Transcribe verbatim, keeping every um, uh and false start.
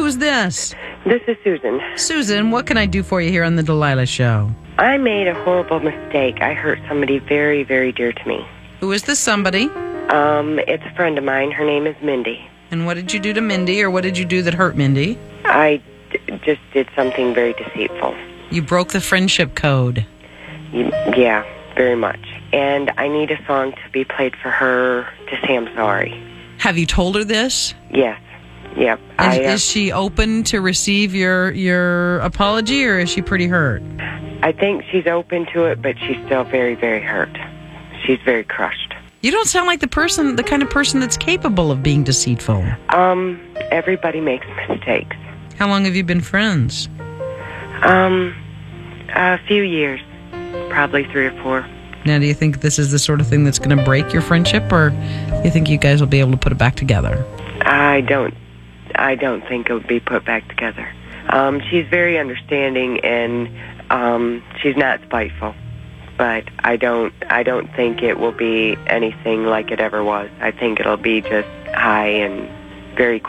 Who's this? This is Susan. Susan, what can I do for you here on the Delilah Show? I made a horrible mistake. I hurt somebody very, very dear to me. Who is this somebody? Um, it's a friend of mine. Her name is Mindy. And what did you do to Mindy, or what did you do that hurt Mindy? I d- just did something very deceitful. You broke the friendship code. You, yeah, very much. And I need a song to be played for her to say I'm sorry. Have you told her this? Yes. Yep. Is, I, uh, is she open to receive your, your apology, or is she pretty hurt? I think she's open to it, but she's still very, very hurt. She's very crushed. You don't sound like the person, the kind of person that's capable of being deceitful. Um, everybody makes mistakes. How long have you been friends? Um, a few years. Probably three or four. Now, do you think this is the sort of thing that's going to break your friendship, or you think you guys will be able to put it back together? I don't, I don't think it would be put back together. Um, she's very understanding, and um, she's not spiteful. But I don't, I don't think it will be anything like it ever was. I think it'll be just high and very